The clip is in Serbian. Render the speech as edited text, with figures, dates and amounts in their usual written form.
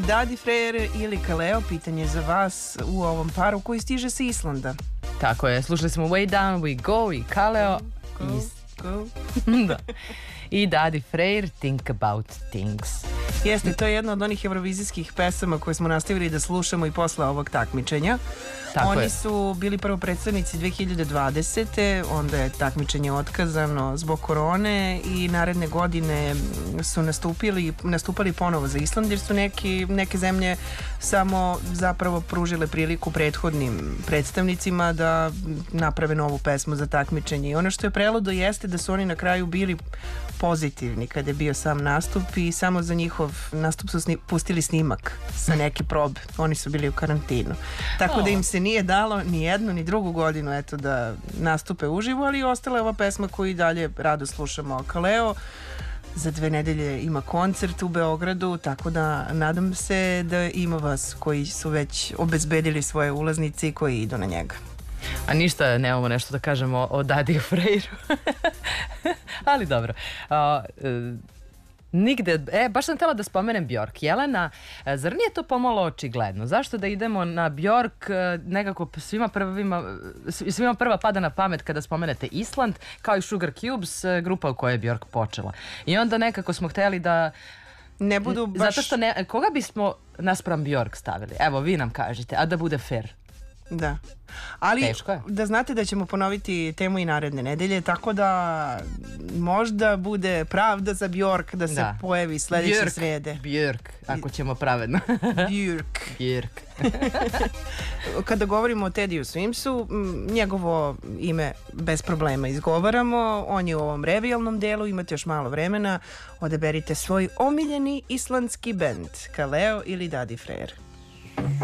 Daddy Freyr ili Kaleo, pitanje za vas u ovom paru koji stiže sa Islanda. Tako je, slušali smo Way Down We Go i Kaleo. Go. Da. I Daddy Freyr, Think About Things. Jeste, to je jedna od onih evrovizijskih pesama koje smo nastavili da slušamo i posle ovog takmičenja. Oni su bili prvo predstavnici 2020. Onda je takmičenje otkazano zbog korone i naredne godine su nastupali ponovo za Island, jer su neke zemlje samo zapravo pružile priliku prethodnim predstavnicima da naprave novu pesmu za takmičenje. I ono što je preludo jeste da su oni na kraju bili pozitivni kada je bio sam nastup i samo za njihov nastup su pustili snimak sa neke probe. Oni su bili u karantinu. Tako da im se nije dalo ni jednu ni drugu godinu eto da nastupe uživo, ali ostala je ova pesma koju i dalje rado slušamo. Kaleo za 2 nedelje ima koncert u Beogradu, tako da nadam se da ima vas koji su već obezbedili svoje ulaznice i koji idu na njega. A ništa, nemamo nešto da kažemo o Daddy Freyru. Ali dobro. Nigde, baš sam htjela da spomenem Bjork. Jelena, zar nije to pomalo očigledno? Zašto da idemo na Bjork, nekako svima prva pada na pamet kada spomenete Island, kao i Sugar Cubes, grupa u kojoj je Bjork počela. I onda nekako smo htjeli da ne budu baš... Zato što koga bismo naspram Bjork stavili? Evo, vi nam kažete, a da bude fair. Da, ali da znate da ćemo ponoviti temu i naredne nedelje, tako da možda bude pravda za Bjork da se pojavi sledeće srede. Bjork, ako ćemo pravedno. Bjork. Kada govorimo o Tediju Swimsu, njegovo ime bez problema izgovaramo, on je u ovom revijalnom delu, imate još malo vremena, odaberite svoj omiljeni islandski bend, Kaleo ili Daddy Freyr.